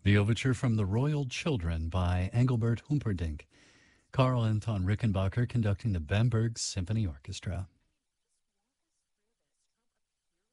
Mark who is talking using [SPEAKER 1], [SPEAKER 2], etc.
[SPEAKER 1] The overture from The Royal Children by Engelbert Humperdinck. Karl Anton Rickenbacker conducting the Bamberg Symphony Orchestra.